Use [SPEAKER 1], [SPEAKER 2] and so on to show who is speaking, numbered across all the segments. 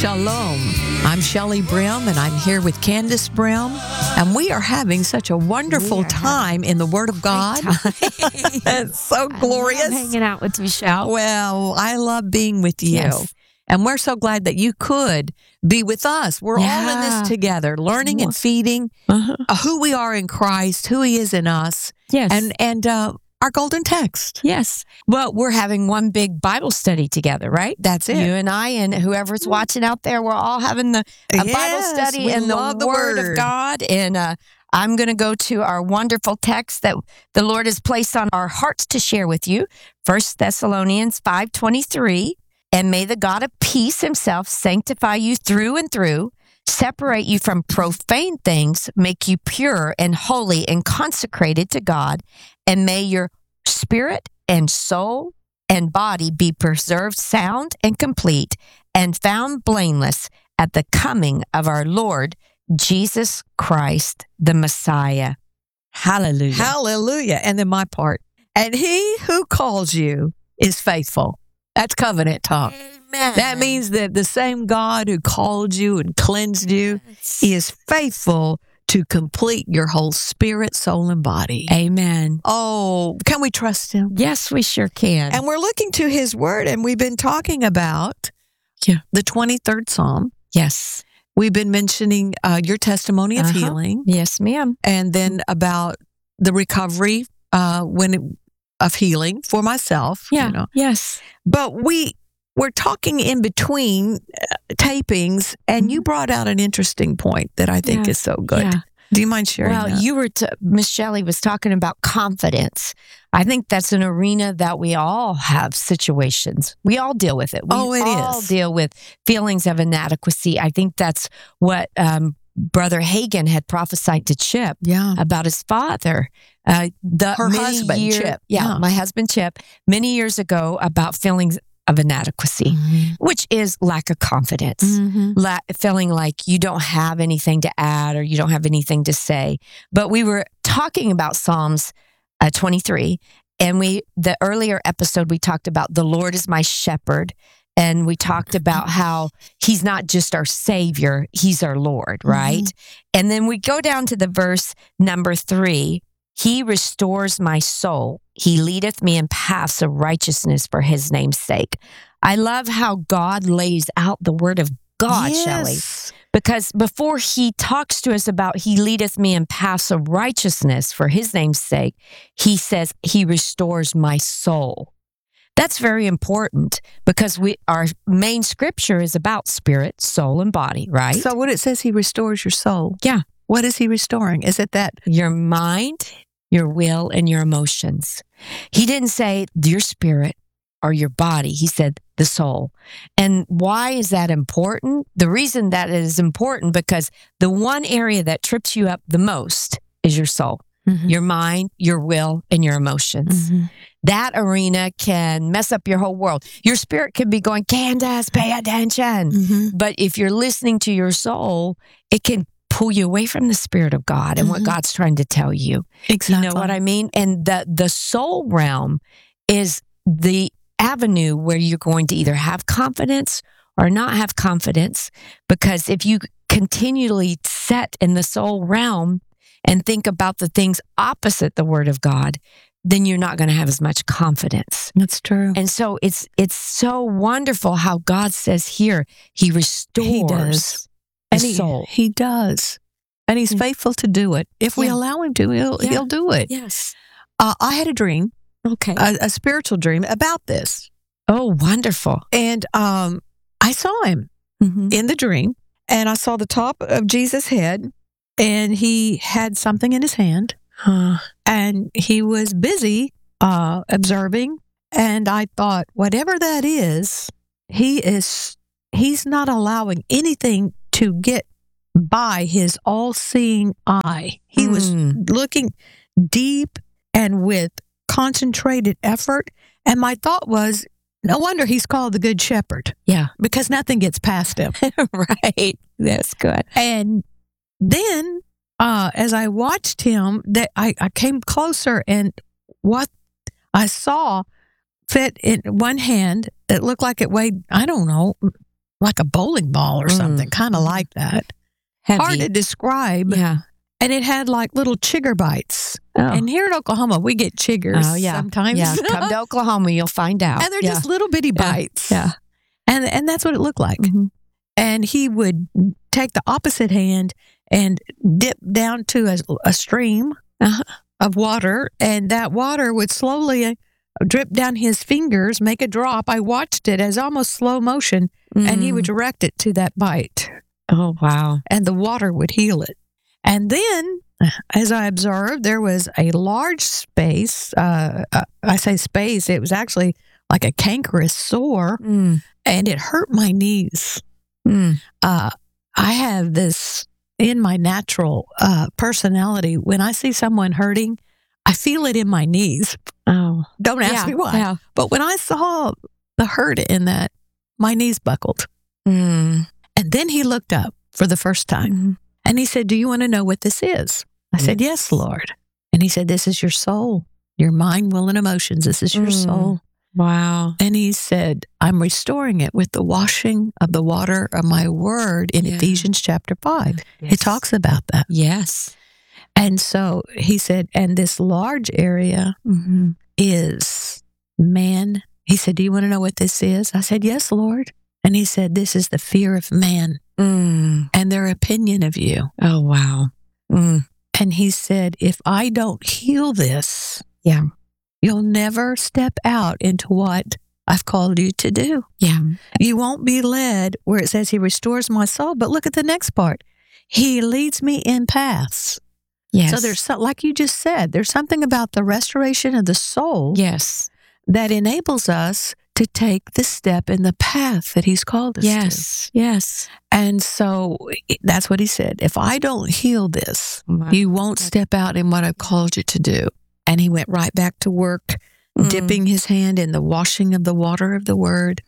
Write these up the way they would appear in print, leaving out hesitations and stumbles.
[SPEAKER 1] Shalom. I'm Shelley Brim, and I'm here with Candace Brim, and we are having such a wonderful time in the Word of God. It's so glorious.
[SPEAKER 2] I love hanging out with Michelle.
[SPEAKER 1] Well, I love being with you.
[SPEAKER 2] Yes.
[SPEAKER 1] And we're so glad that you could be with us. We're all in this together, learning and feeding who we are in Christ, who He is in us,
[SPEAKER 2] Yes.
[SPEAKER 1] and our golden text.
[SPEAKER 2] Yes. Well, we're having one big Bible study together, right?
[SPEAKER 1] That's it.
[SPEAKER 2] You and I and whoever's watching out there, we're all having a Bible study
[SPEAKER 1] we
[SPEAKER 2] in the
[SPEAKER 1] love the
[SPEAKER 2] Word
[SPEAKER 1] Word.
[SPEAKER 2] of God. And I'm going to go to our wonderful text that the Lord has placed on our hearts to share with you. 1 Thessalonians 5:23. And may the God of peace Himself sanctify you through and through, separate you from profane things, make you pure and holy and consecrated to God, and may your spirit and soul and body be preserved sound and complete and found blameless at the coming of our Lord Jesus Christ, the Messiah. Hallelujah.
[SPEAKER 1] Hallelujah. And then my part. And He who calls you is faithful. That's covenant talk.
[SPEAKER 2] Amen.
[SPEAKER 1] That means that the same God who called you and cleansed you is faithful to complete your whole spirit, soul, and body.
[SPEAKER 2] Amen.
[SPEAKER 1] Oh, can we trust Him?
[SPEAKER 2] Yes, we sure can.
[SPEAKER 1] And we're looking to His Word, and we've been talking about the 23rd Psalm.
[SPEAKER 2] Yes.
[SPEAKER 1] We've been mentioning your testimony of healing.
[SPEAKER 2] Yes, ma'am.
[SPEAKER 1] And then about the recovery of healing for myself.
[SPEAKER 2] Yeah.
[SPEAKER 1] You know.
[SPEAKER 2] Yes.
[SPEAKER 1] But we're talking in between tapings, and you brought out an interesting point that I think is so good.
[SPEAKER 2] Yeah.
[SPEAKER 1] Do you mind sharing
[SPEAKER 2] Well,
[SPEAKER 1] that?
[SPEAKER 2] Miss Shelley was talking about confidence. I think that's an arena that we all have situations. We all deal with it. We all deal with feelings of inadequacy. I think that's what Brother Hagin had prophesied to Chip about his father.
[SPEAKER 1] Her husband, Chip.
[SPEAKER 2] Yeah, my husband, Chip, many years ago about feelings of inadequacy, which is lack of confidence, feeling like you don't have anything to add or you don't have anything to say. But we were talking about Psalms 23, and the earlier episode we talked about the Lord is my shepherd, and we talked about how He's not just our Savior, He's our Lord, right? And then we go down to the verse number 3. He restores my soul. He leadeth me in paths of righteousness for His name's sake. I love how God lays out the Word of God, Shelley. Because before He talks to us about He leadeth me in paths of righteousness for His name's sake, He says He restores my soul. That's very important because our main scripture is about spirit, soul, and body, right?
[SPEAKER 1] So when it says He restores your soul, what is He restoring? Is it that?
[SPEAKER 2] Your mind, your will, and your emotions. He didn't say your spirit or your body. He said the soul. And why is that important? The reason that it is important because the one area that trips you up the most is your soul, your mind, your will, and your emotions. That arena can mess up your whole world. Your spirit can be going, Candace, pay attention. But if you're listening to your soul, it can pull you away from the Spirit of God and what God's trying to tell you.
[SPEAKER 1] Exactly.
[SPEAKER 2] You know what I mean? And the soul realm is the avenue where you're going to either have confidence or not have confidence, because if you continually set in the soul realm and think about the things opposite the Word of God, then you're not going to have as much confidence.
[SPEAKER 1] That's true.
[SPEAKER 2] And so it's so wonderful how God says here, He restores the soul.
[SPEAKER 1] He does. And He's faithful to do it. If we allow Him to, He'll do it.
[SPEAKER 2] Yes.
[SPEAKER 1] I had a dream, a spiritual dream about this.
[SPEAKER 2] Oh, wonderful.
[SPEAKER 1] And I saw Him in the dream, and I saw the top of Jesus' head, and He had something in His hand. And He was busy observing, and I thought, whatever that is, He's not allowing anything to get by His all-seeing eye. He was looking deep and with concentrated effort, and my thought was, no wonder He's called the Good Shepherd.
[SPEAKER 2] Yeah.
[SPEAKER 1] Because nothing gets past Him.
[SPEAKER 2] Right. That's good.
[SPEAKER 1] And then as I watched Him, I came closer, and what I saw fit in one hand, it looked like it weighed, I don't know, like a bowling ball or something, kind of like that.
[SPEAKER 2] Heavy.
[SPEAKER 1] Hard to describe.
[SPEAKER 2] Yeah.
[SPEAKER 1] And it had like little chigger bites.
[SPEAKER 2] Oh.
[SPEAKER 1] And here in Oklahoma, we get chiggers sometimes.
[SPEAKER 2] Yeah. Come to Oklahoma, you'll find out.
[SPEAKER 1] And they're just little bitty bites.
[SPEAKER 2] Yeah.
[SPEAKER 1] And that's what it looked like.
[SPEAKER 2] Mm-hmm.
[SPEAKER 1] And he would take the opposite hand and dip down to a stream of water, and that water would slowly drip down his fingers, make a drop. I watched it as almost slow motion, and he would direct it to that bite.
[SPEAKER 2] Oh, wow.
[SPEAKER 1] And the water would heal it. And then, as I observed, there was a large space. I say space, it was actually like a cankerous sore, and it hurt my knees. I have this in my natural personality. When I see someone hurting, I feel it in my knees.
[SPEAKER 2] Oh,
[SPEAKER 1] don't ask me why. Yeah. But when I saw the hurt in that, my knees buckled. And then he looked up for the first time, and he said, "Do you want to know what this is?" I said, "Yes, Lord." And he said, "This is your soul, your mind, will, and emotions. This is your soul."
[SPEAKER 2] Wow.
[SPEAKER 1] And he said, "I'm restoring it with the washing of the water of my word" in Ephesians chapter 5. It talks about that.
[SPEAKER 2] Yes.
[SPEAKER 1] And so he said, and this large area is man. He said, "Do you want to know what this is?" I said, "Yes, Lord." And he said, "This is the fear of man and their opinion of you."
[SPEAKER 2] Oh, wow.
[SPEAKER 1] And he said, "If I don't heal this, you'll never step out into what I've called you to do.
[SPEAKER 2] Yeah.
[SPEAKER 1] You won't be led where it says he restores my soul." But look at the next part. He leads me in paths.
[SPEAKER 2] Yes.
[SPEAKER 1] So there's, like you just said, there's something about the restoration of the soul that enables us to take the step in the path that he's called us to.
[SPEAKER 2] Yes.
[SPEAKER 1] And so that's what he said. If I don't heal this, you won't step out in what I've called you to do. And he went right back to work, dipping his hand in the washing of the water of the word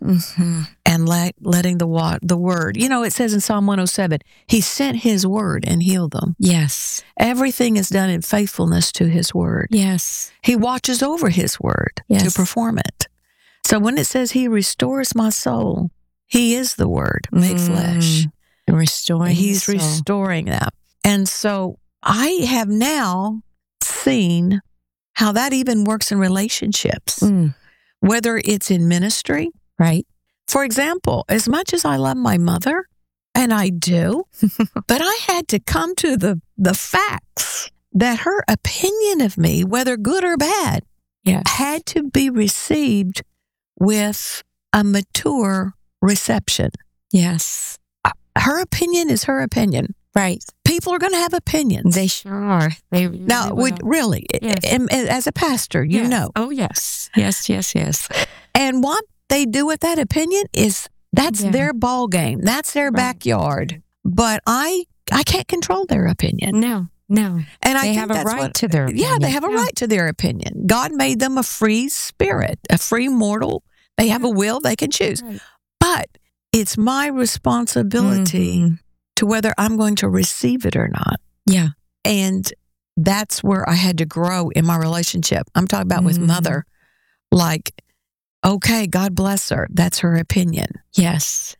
[SPEAKER 1] and letting the word. You know, it says in Psalm 107, he sent his word and healed them.
[SPEAKER 2] Yes.
[SPEAKER 1] Everything is done in faithfulness to his word.
[SPEAKER 2] Yes.
[SPEAKER 1] He watches over his word to perform it. So when it says he restores my soul, he is the word made flesh.
[SPEAKER 2] Restoring.
[SPEAKER 1] He's restoring that. And so I have now seen how that even works in relationships, whether it's in ministry.
[SPEAKER 2] Right.
[SPEAKER 1] For example, as much as I love my mother, and I do, but I had to come to the facts that her opinion of me, whether good or bad, had to be received with a mature reception.
[SPEAKER 2] Yes.
[SPEAKER 1] Her opinion is her opinion.
[SPEAKER 2] Right.
[SPEAKER 1] People are going to have opinions.
[SPEAKER 2] They sure are. They really
[SPEAKER 1] now, really, as a pastor, you know.
[SPEAKER 2] Oh, yes. Yes.
[SPEAKER 1] And what they do with that opinion that's their ball game. That's their backyard. But I can't control their opinion.
[SPEAKER 2] No. And they have a right to their opinion.
[SPEAKER 1] Yeah, they have a right to their opinion. God made them a free spirit, a free mortal. They have a will, they can choose. Right. But it's my responsibility to whether I'm going to receive it or not.
[SPEAKER 2] Yeah.
[SPEAKER 1] And that's where I had to grow in my relationship. I'm talking about with mother. Like, okay, God bless her. That's her opinion.
[SPEAKER 2] Yes.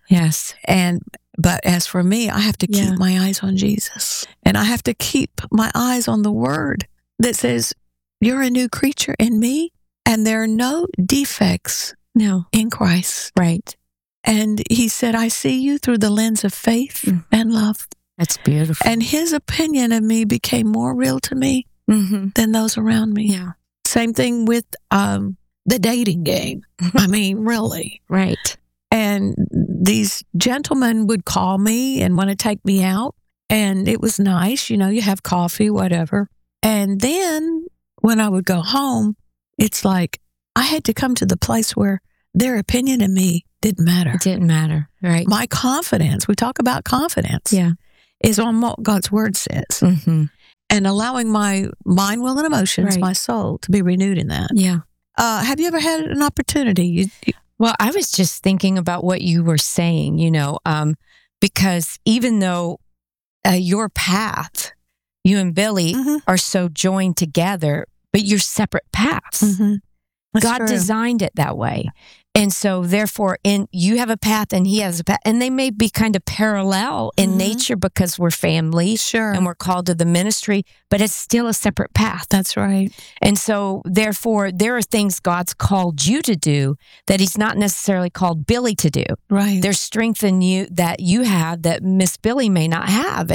[SPEAKER 1] But as for me, I have to keep my eyes on Jesus. And I have to keep my eyes on the word that says, you're a new creature in me, and there are no defects in Christ.
[SPEAKER 2] Right.
[SPEAKER 1] And he said, I see you through the lens of faith and love.
[SPEAKER 2] That's beautiful.
[SPEAKER 1] And his opinion of me became more real to me than those around me.
[SPEAKER 2] Yeah.
[SPEAKER 1] Same thing with the dating game. I mean, really.
[SPEAKER 2] Right.
[SPEAKER 1] And these gentlemen would call me and want to take me out. And it was nice, you have coffee, whatever. And then when I would go home, it's like I had to come to the place where their opinion of me didn't matter.
[SPEAKER 2] It didn't matter, right?
[SPEAKER 1] My confidence, we talk about confidence, is on what God's word says. And allowing my mind, will, and emotions, my soul, to be renewed in that.
[SPEAKER 2] Yeah.
[SPEAKER 1] Have you ever had an opportunity?
[SPEAKER 2] Well, I was just thinking about what you were saying, because even though your path, you and Billy are so joined together, but you're separate paths. God designed it that way. And so therefore you have a path and he has a path, and they may be kind of parallel in nature because we're family.
[SPEAKER 1] Sure.
[SPEAKER 2] And we're called to the ministry, but it's still a separate path.
[SPEAKER 1] That's right.
[SPEAKER 2] And so therefore there are things God's called you to do that he's not necessarily called Billy to do.
[SPEAKER 1] Right.
[SPEAKER 2] There's strength in you that you have that Miss Billy may not have.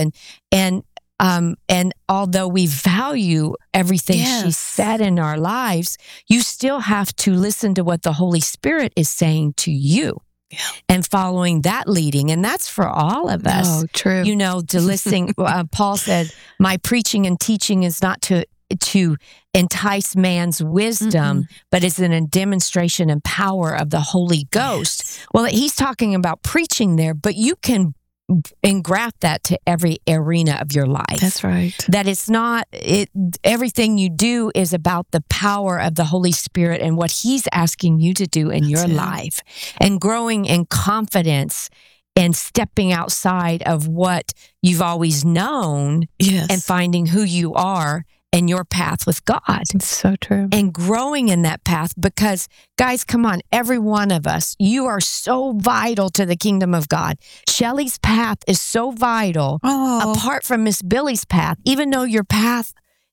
[SPEAKER 2] And although we value everything she said in our lives, you still have to listen to what the Holy Spirit is saying to you and following that leading. And that's for all of us.
[SPEAKER 1] Oh, true.
[SPEAKER 2] You know, to listen. Paul said, my preaching and teaching is not to entice man's wisdom, but it's a demonstration and power of the Holy Ghost. Yes. Well, he's talking about preaching there, but you can engraft that to every arena of your life.
[SPEAKER 1] That's right.
[SPEAKER 2] That it's not, everything you do is about the power of the Holy Spirit and what he's asking you to do in your life, and growing in confidence and stepping outside of what you've always known and finding who you are and your path with God.
[SPEAKER 1] It's so true.
[SPEAKER 2] And growing in that path, because guys, come on, every one of us, you are so vital to the kingdom of God. Shelley's path is so vital apart from Miss Billy's path. Even though your path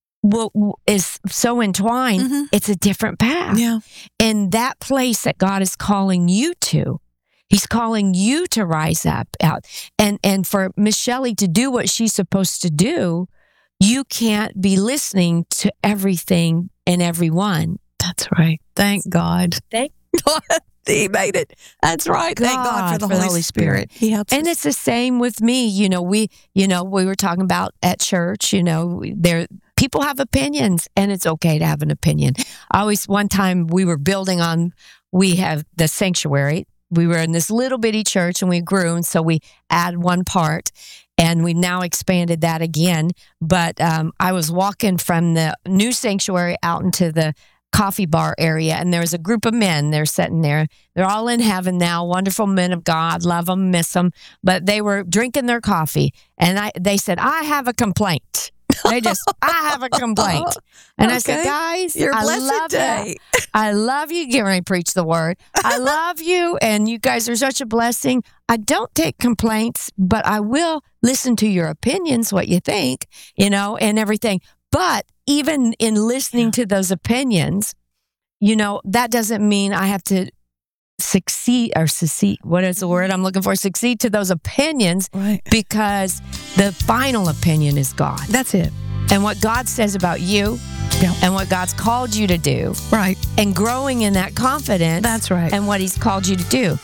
[SPEAKER 2] is so entwined, it's a different path.
[SPEAKER 1] Yeah.
[SPEAKER 2] And that place that God is calling you to, he's calling you to rise up out. And for Miss Shelley to do what she's supposed to do, you can't be listening to everything and everyone.
[SPEAKER 1] That's right. Thank God.
[SPEAKER 2] Thank
[SPEAKER 1] God. He made it. That's right. Thank God for the Holy Spirit. He helps us.
[SPEAKER 2] And it's the same with me. We were talking about at church, people have opinions, and it's okay to have an opinion. One time we have the sanctuary. We were in this little bitty church and we grew, and so we add one part. And we've now expanded that again. But I was walking from the new sanctuary out into the coffee bar area, and there was a group of men. They're sitting there. They're all in heaven now, wonderful men of God, love them, miss them. But they were drinking their coffee, and they said, I have a complaint. I have a complaint. And I said, guys,
[SPEAKER 1] Your
[SPEAKER 2] I
[SPEAKER 1] blessed
[SPEAKER 2] love
[SPEAKER 1] day.
[SPEAKER 2] I love you. Get ready to preach the word. I love you, and you guys are such a blessing. I don't take complaints, but I will listen to your opinions, what you think, and everything. But even in listening to those opinions, that doesn't mean I have to succeed. What is the word I'm looking for? Succeed to those opinions,
[SPEAKER 1] right?
[SPEAKER 2] Because the final opinion is God.
[SPEAKER 1] That's it.
[SPEAKER 2] And what God says about you, and what God's called you to do,
[SPEAKER 1] right?
[SPEAKER 2] And growing in that confidence.
[SPEAKER 1] That's right.
[SPEAKER 2] And what He's called you to do.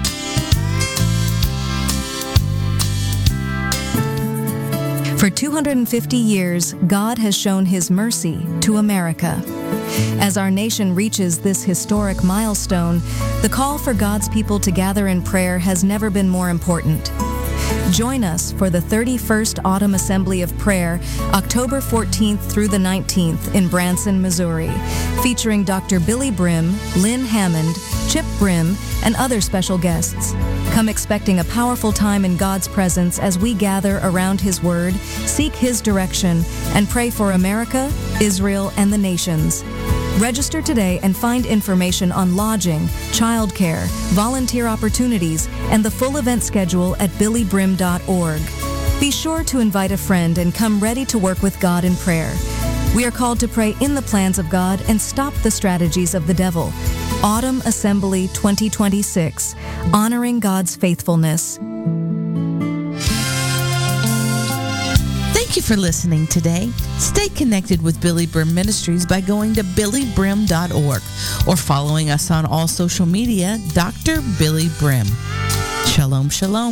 [SPEAKER 3] For 250 years, God has shown His mercy to America. As our nation reaches this historic milestone, the call for God's people to gather in prayer has never been more important. Join us for the 31st Autumn Assembly of Prayer, October 14th through the 19th in Branson, Missouri, featuring Dr. Billy Brim, Lynn Hammond, Chip Brim, and other special guests. Come expecting a powerful time in God's presence as we gather around His Word, seek His direction, and pray for America, Israel, and the nations. Register today and find information on lodging, childcare, volunteer opportunities, and the full event schedule at billybrim.org. Be sure to invite a friend and come ready to work with God in prayer. We are called to pray in the plans of God and stop the strategies of the devil. Autumn Assembly 2026, honoring God's faithfulness.
[SPEAKER 4] Thank you for listening today. Stay connected with Billy Brim Ministries by going to billybrim.org or following us on all social media, Dr. Billy Brim. Shalom, shalom.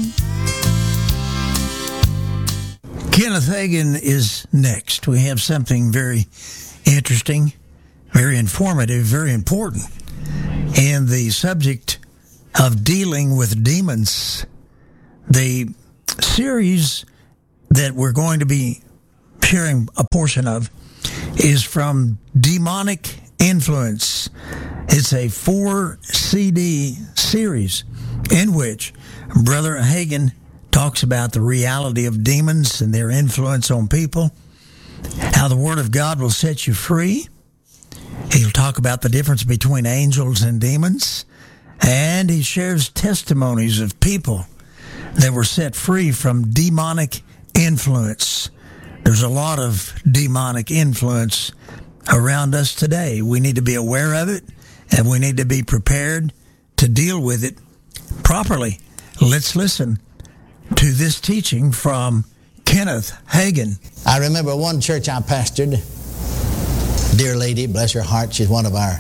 [SPEAKER 5] Kenneth Hagin is next. We have something very interesting, very informative, very important. And the subject of dealing with demons. The series that we're going to be sharing a portion of is from Demonic Influence. It's a 4-CD series in which Brother Hagin talks about the reality of demons and their influence on people, how the Word of God will set you free. He'll talk about the difference between angels and demons, And he shares testimonies of people that were set free from demonic influence. There's a lot of demonic influence around us today. We need to be aware of it, and we need to be prepared to deal with it properly. Let's listen to this teaching from Kenneth Hagin.
[SPEAKER 6] I remember one church I pastored, dear lady, bless her heart, she's one of our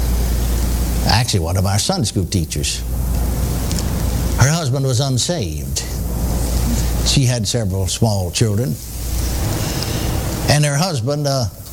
[SPEAKER 6] Sunday school teachers. Her husband was unsaved. She had several small children. And her husband,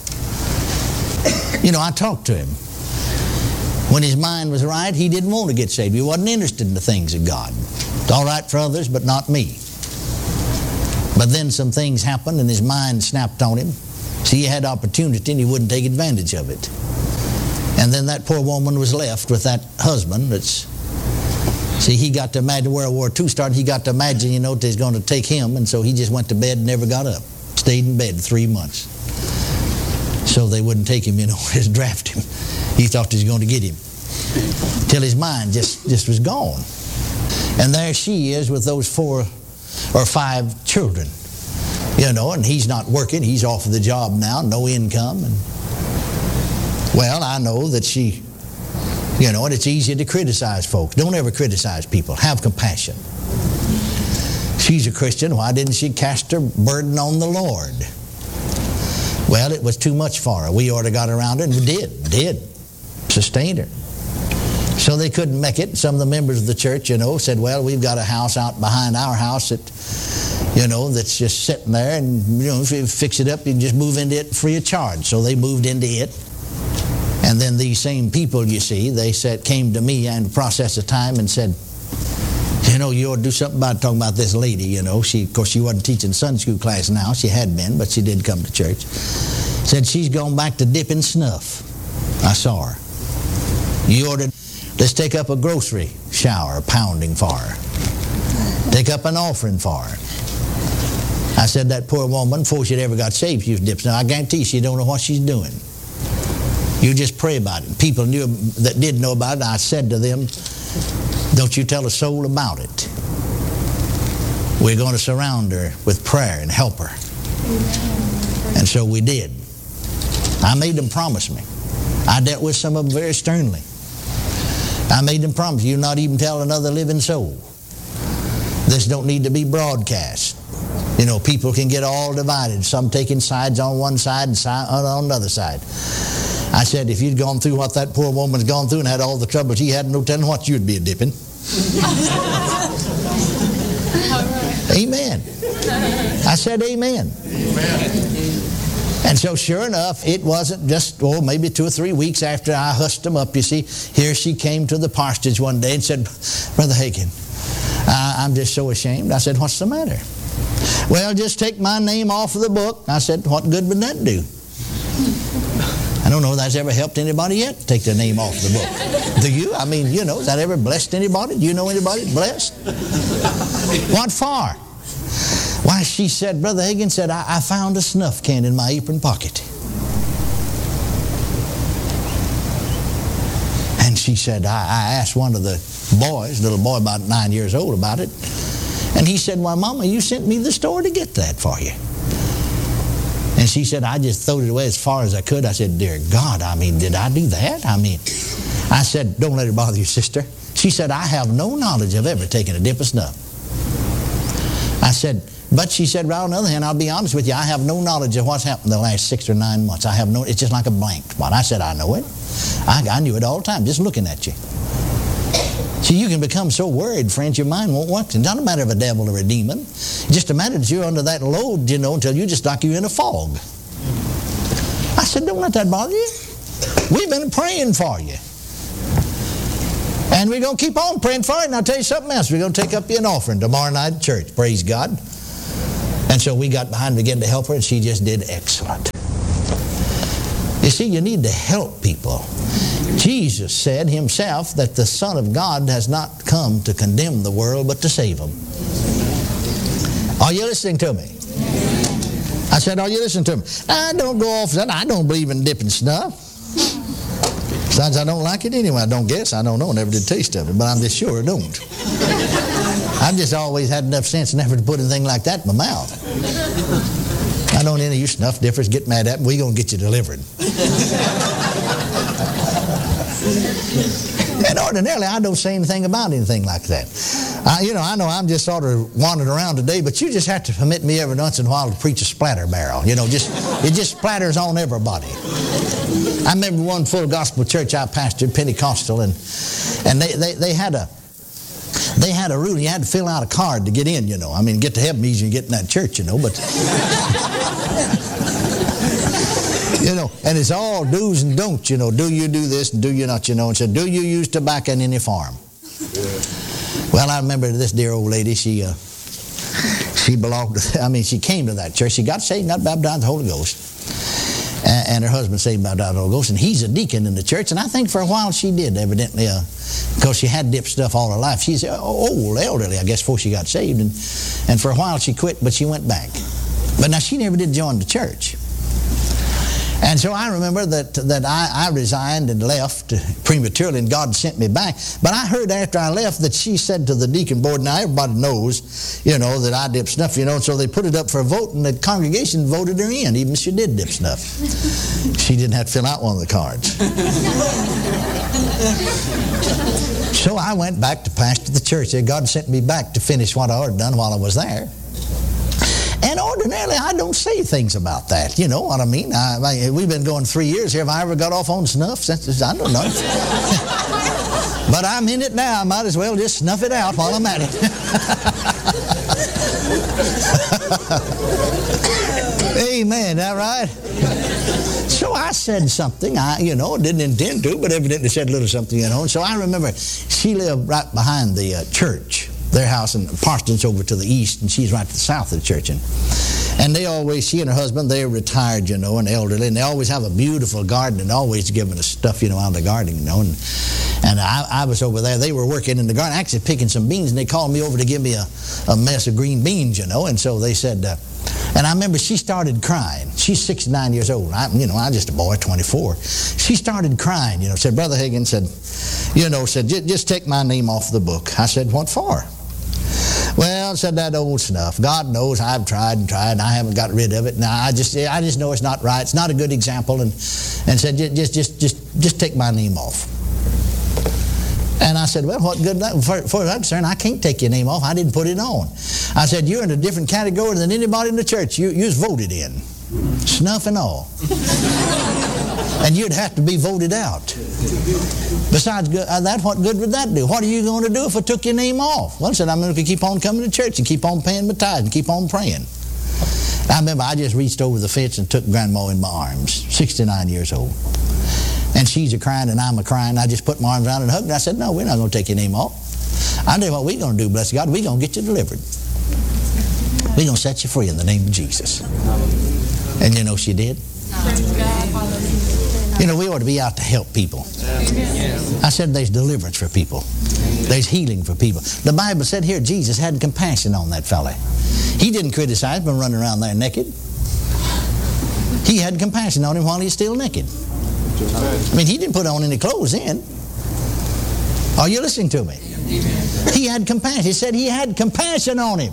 [SPEAKER 6] I talked to him. When his mind was right, he didn't want to get saved. He wasn't interested in the things of God. It's all right for others, but not me. But then some things happened and his mind snapped on him. See, he had opportunity and he wouldn't take advantage of it. And then that poor woman was left with that husband he got to imagine World War II started. He got to imagine, that he's going to take him. And so he just went to bed and never got up. Stayed in bed 3 months. So they wouldn't take him, just draft him. He thought he was going to get him. Till his mind just was gone. And there she is with those 4 or 5 children. And he's not working. He's off of the job now, no income. And well, I know that she, and it's easy to criticize folks. Don't ever criticize people. Have compassion. She's a Christian. Why didn't she cast her burden on the Lord? Well, it was too much for her. We ought to got around her, and we did. Sustained her. So they couldn't make it. Some of the members of the church, said, well, we've got a house out behind our house that, that's just sitting there, and, if you fix it up, you can just move into it free of charge. So they moved into it. And then these same people, they came to me in the process of time and said, you ought to do something about talking about this lady, Of course, she wasn't teaching Sunday school class now. She had been, but she did come to church. Said she's gone back to dipping snuff. I saw her. Let's take up a grocery shower, pounding for her. Take up an offering for her. I said, that poor woman, before she'd ever got saved, she was dipping snuff. I guarantee you, she don't know what she's doing. You just pray about it. People that did know about it, I said to them, don't you tell a soul about it. We're going to surround her with prayer and help her. And so we did. I made them promise me. I dealt with some of them very sternly. I made them promise, you not even tell another living soul. This don't need to be broadcast. People can get all divided. Some taking sides on one side and on another side. I said, if you'd gone through what that poor woman's gone through and had all the trouble she had, no telling what you'd be a dipping. Amen. I said amen. And so sure enough, it wasn't just, maybe 2 or 3 weeks after I hushed them up, here she came to the parsonage one day and said, Brother Hagin, I'm just so ashamed. I said, what's the matter? Well, just take my name off of the book. I said, what good would that do? I don't know if that's ever helped anybody yet, take their name off the book. Do you? Has that ever blessed anybody? Do you know anybody blessed? What for? Why, she said, Brother Hagin said, I found a snuff can in my apron pocket. And she said, I asked one of the boys, little boy about 9 years old, about it. And he said, well, Mama, you sent me to the store to get that for you. And she said, I just threw it away as far as I could. I said, dear God, did I do that? I said, don't let it bother you, sister. She said, I have no knowledge of ever taking a dip of snuff. I said, but she said, well, on the other hand, I'll be honest with you, I have no knowledge of what's happened the last 6 or 9 months. It's just like a blank spot. I said, I know it. I knew it all the time, just looking at you. See, you can become so worried, friends, your mind won't work. It's not a matter of a devil or a demon. It's just a matter that you're under that load, until you just like you're in a fog. I said, don't let that bother you. We've been praying for you. And we're going to keep on praying for it. And I'll tell you something else. We're going to take up an offering tomorrow night at church. Praise God. And so we got behind and began to help her, and she just did excellent. You see, you need to help people. Jesus said himself that the Son of God has not come to condemn the world, but to save them. Are you listening to me? I said, are you listening to me? I don't go off that. I don't believe in dipping snuff. Besides, I don't like it anyway. I don't guess. I don't know. Never did taste of it, but I'm just sure I don't. I've just always had enough sense never to put anything like that in my mouth. I don't any of you snuff difference get mad at me. We're going to get you delivered. And ordinarily, I don't say anything about anything like that. I know I'm just sort of wandering around today, but you just have to permit me every once in a while to preach a splatter barrel. It just splatters on everybody. I remember one full gospel church I pastored, Pentecostal, and they had a rule. You had to fill out a card to get in, get to heaven easy and get in that church, but... and it's all do's and don'ts, Do you do this and do you not, And said, do you use tobacco in any farm? Well, I remember this dear old lady, she belonged to, she came to that church. She got saved, got baptized in the Holy Ghost. And her husband saved baptized in the Holy Ghost. And he's a deacon in the church. And I think for a while she did, evidently, because she had dipped stuff all her life. She's old, elderly, I guess, before she got saved. And for a while she quit, but she went back. But now she never did join the church. And so I remember that I resigned and left prematurely, and God sent me back. But I heard after I left that she said to the deacon board, now everybody knows, that I dip snuff, and so they put it up for a vote, and the congregation voted her in, even if she did dip snuff. She didn't have to fill out one of the cards. So I went back to pastor the church. God sent me back to finish what I had done while I was there. And ordinarily, I don't say things about that. You know what I mean? We've been going 3 years here. Have I ever got off on snuff? I don't know. But I'm in it now. I might as well just snuff it out while I'm at it. Amen. Is that right? So I said something. Didn't intend to, but evidently said a little something, And so I remember she lived right behind the church. Their house in Parsons over to the east, and she's right to the south of the church. And they always, she and her husband, they're retired, and elderly, and they always have a beautiful garden and always giving us stuff, out of the garden, And I was over there. They were working in the garden, actually picking some beans, and they called me over to give me a mess of green beans, And so they said, and I remember she started crying. She's 69 years old. I'm just a boy, 24. She started crying, said, Brother Higgins said, just take my name off the book. I said, what for? Well, said that old snuff. God knows I've tried and I haven't got rid of it. Now I just know it's not right. It's not a good example, and said just take my name off. And I said, well, what good? For that concern, I can't take your name off. I didn't put it on. I said, you're in a different category than anybody in the church. You was voted in, snuff and all, and you'd have to be voted out. Besides, what good would that do? What are you going to do if I took your name off? Well, I said, I'm going to keep on coming to church and keep on paying my tithes and keep on praying. I remember I just reached over the fence and took Grandma in my arms, 69 years old. And she's a-crying and I'm a-crying. I just put my arms around her and hugged her. I said, no, we're not going to take your name off. I know what we're going to do, bless God. We're going to get you delivered. We're going to set you free in the name of Jesus. And she did. We ought to be out to help people. I said there's deliverance for people. There's healing for people. The Bible said here Jesus had compassion on that fella. He didn't criticize him running around there naked. He had compassion on him while he's still naked. He didn't put on any clothes in. Are you listening to me? He had compassion. He said he had compassion on him.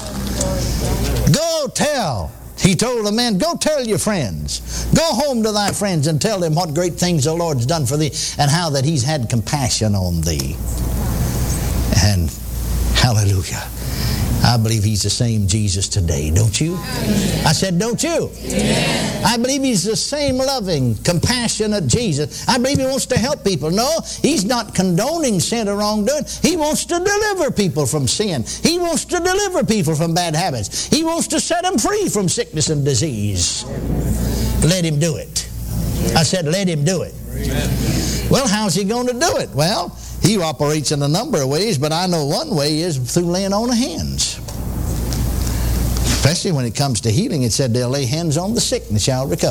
[SPEAKER 6] Go tell. He told the man, go tell your friends. Go home to thy friends and tell them what great things the Lord's done for thee and how that he's had compassion on thee. And hallelujah. I believe he's the same Jesus today, don't you? I said, don't you? Yes. I believe he's the same loving, compassionate Jesus. I believe he wants to help people. No, he's not condoning sin or wrongdoing. He wants to deliver people from sin. He wants to deliver people from bad habits. He wants to set them free from sickness and disease. Let him do it. I said, let him do it. Well, how's he going to do it? Well, he operates in a number of ways, but I know one way is through laying on of hands. Especially when it comes to healing, it said they'll lay hands on the sick and shall recover.